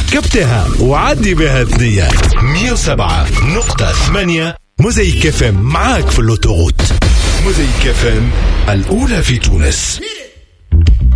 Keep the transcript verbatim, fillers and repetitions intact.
ركبتها وعدي بها الدنيا. مية وسبعة نقطة ثمانية موزايك اف ام معاك في اللوتوغوت. موزايك اف ام الأولى في تونس.